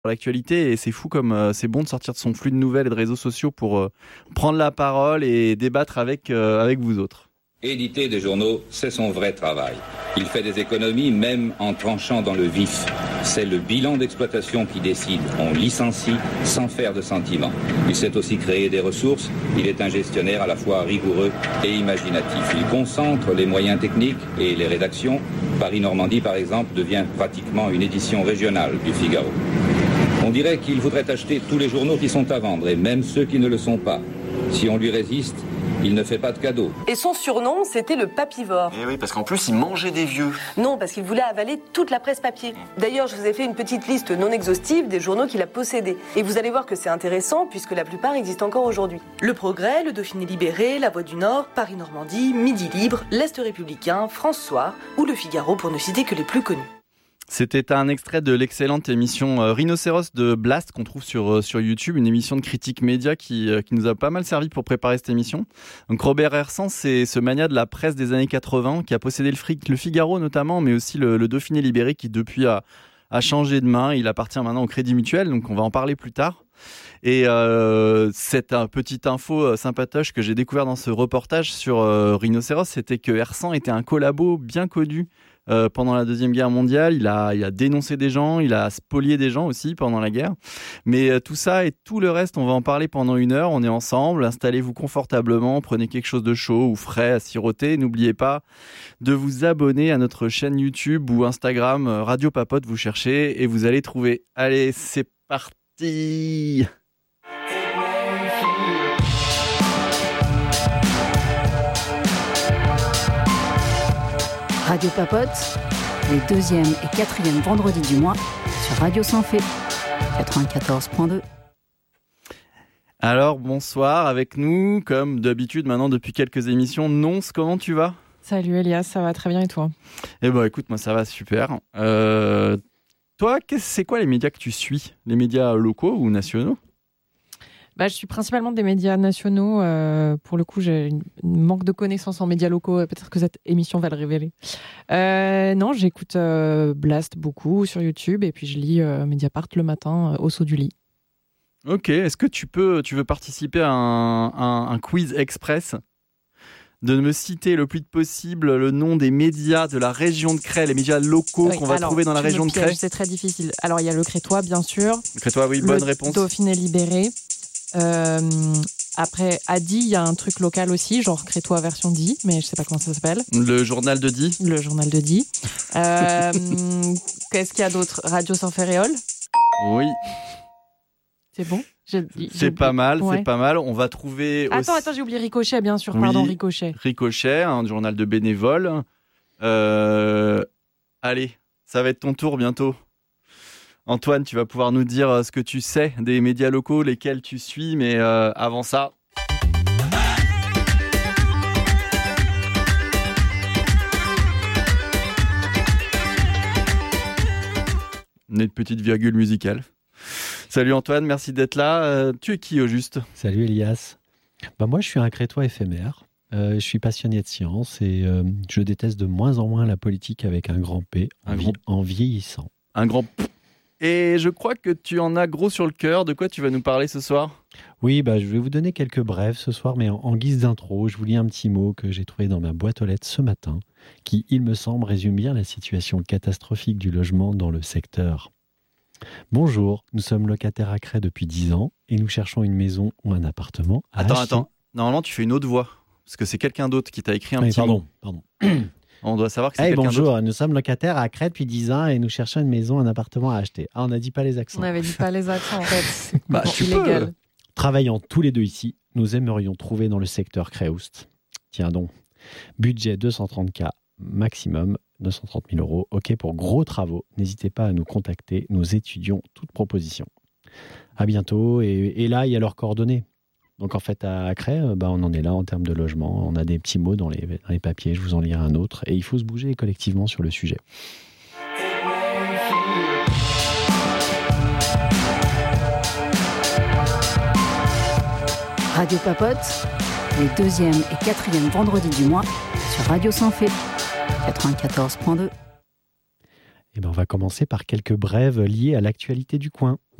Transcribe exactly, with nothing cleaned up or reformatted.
l'actualité et c'est fou comme euh, c'est bon de sortir de son flux de nouvelles et de réseaux sociaux pour euh, prendre la parole et débattre avec, euh, avec vous autres. Éditer des journaux, c'est son vrai travail. Il fait des économies même en tranchant dans le vif. C'est le bilan d'exploitation qui décide. On licencie sans faire de sentiments. Il sait aussi créer des ressources. Il est un gestionnaire à la fois rigoureux et imaginatif. Il concentre les moyens techniques et les rédactions. Paris-Normandie, par exemple, devient pratiquement une édition régionale du Figaro. On dirait qu'il voudrait acheter tous les journaux qui sont à vendre, et même ceux qui ne le sont pas. Si on lui résiste, il ne fait pas de cadeaux. Et son surnom, c'était le papivore. Eh oui, parce qu'en plus, il mangeait des vieux. Non, parce qu'il voulait avaler toute la presse papier. D'ailleurs, je vous ai fait une petite liste non exhaustive des journaux qu'il a possédés. Et vous allez voir que c'est intéressant, puisque la plupart existent encore aujourd'hui. Le Progrès, le Dauphiné Libéré, La Voix du Nord, Paris-Normandie, Midi Libre, L'Est Républicain, France Soir, ou Le Figaro, pour ne citer que les plus connus. C'était un extrait de l'excellente émission euh, Rhinocéros de Blast qu'on trouve sur, euh, sur YouTube, une émission de critique média qui, euh, qui nous a pas mal servi pour préparer cette émission. Donc Robert Hersant, c'est ce mania de la presse des années quatre-vingts qui a possédé le, fric, le Figaro notamment, mais aussi le, le Dauphiné Libéré qui depuis a, a changé de main. Il appartient maintenant au Crédit Mutuel, donc on va en parler plus tard. Et euh, cette euh, petite info euh, sympatoche que j'ai découvert dans ce reportage sur euh, Rhinocéros, c'était que Hersant était un collabo bien connu Euh, pendant la Deuxième Guerre mondiale. Il a, il a dénoncé des gens, il a spolié des gens aussi pendant la guerre. Mais euh, tout ça et tout le reste, on va en parler pendant une heure. On est ensemble, installez-vous confortablement, prenez quelque chose de chaud ou frais à siroter. N'oubliez pas de vous abonner à notre chaîne YouTube ou Instagram, Radio Papote, vous cherchez et vous allez trouver. Allez, c'est parti! Radio Papote, les deuxième et quatrième vendredis du mois sur Radio Sans Fait, quatre-vingt-quatorze point deux. Alors, bonsoir avec nous, comme d'habitude maintenant depuis quelques émissions. Nonce, comment tu vas ? Salut Elias, ça va très bien et toi ? Eh ben écoute, moi ça va super. Euh, toi, c'est quoi les médias que tu suis ? Les médias locaux ou nationaux ? Bah, je suis principalement des médias nationaux. Euh, pour le coup, j'ai une, une manque de connaissances en médias locaux. Peut-être que cette émission va le révéler. Euh, non, j'écoute euh, Blast beaucoup sur YouTube et puis je lis euh, Mediapart le matin euh, au saut du lit. Ok, est-ce que tu peux, tu veux participer à un, un, un quiz express ? De me citer le plus possible le nom des médias de la région de Crest, les médias locaux oui, qu'on va alors, trouver dans la région de Crest. C'est très difficile. Alors, il y a le Crétois, bien sûr. Le Crétois, oui, bonne le réponse. Dauphiné Libéré. Euh, après, à Die, il y a un truc local aussi, genre Crétois version Die, mais je sais pas comment ça s'appelle. Le journal de Die. Le journal de Die. Euh, qu'est-ce qu'il y a d'autre ? Radio Sans Ferréole. Oui. C'est bon ? J'ai, j'ai c'est oublié. pas mal, ouais. c'est pas mal. On va trouver. Attends, aussi... attends, j'ai oublié Ricochet, bien sûr. Oui, Pardon, Ricochet. Ricochet, un journal de bénévoles. Euh... Allez, ça va être ton tour bientôt. Antoine, tu vas pouvoir nous dire ce que tu sais des médias locaux, lesquels tu suis, mais euh, avant ça... Une petite virgule musicale. Salut Antoine, merci d'être là. Euh, tu es qui au juste ? Salut Elias. Bah moi, je suis un Crétois éphémère. Euh, je suis passionné de science et euh, je déteste de moins en moins la politique avec un grand P en, un vi- grand... en vieillissant. Un grand P. Et je crois que tu en as gros sur le cœur. De quoi tu vas nous parler ce soir ? Oui, bah, je vais vous donner quelques brèves ce soir, mais en, en guise d'intro, je vous lis un petit mot que j'ai trouvé dans ma boîte aux lettres ce matin, qui, il me semble, résume bien la situation catastrophique du logement dans le secteur. Bonjour, nous sommes locataires à Crest depuis dix ans et nous cherchons une maison ou un appartement à Attends, acheter. attends. Normalement, tu fais une autre voix, parce que c'est quelqu'un d'autre qui t'a écrit un oui, petit pardon, mot. Pardon, On doit savoir que c'est hey, quelqu'un bonjour, d'autre. nous sommes locataires à Crest depuis dix ans et nous cherchons une maison, un appartement à acheter. Ah, on n'a dit pas les accents. On n'avait dit pas les accents, en fait. Bah, bon, tu illégal. peux. Travaillant tous les deux ici, nous aimerions trouver dans le secteur Creust. Tiens donc, budget deux cent trente mille maximum, deux cent trente mille euros. OK pour gros travaux. N'hésitez pas à nous contacter. Nous étudions toute proposition. À bientôt. Et, et là, il y a leurs coordonnées. Donc en fait, à Crest, bah, on en est là en termes de logement. On a des petits mots dans les, dans les papiers. Je vous en lirai un autre. Et il faut se bouger collectivement sur le sujet. Radio Papote, les deuxième et quatrième vendredis du mois sur Radio Sans Fait, quatre-vingt-quatorze point deux. Eh ben, on va commencer par quelques brèves liées à l'actualité du coin.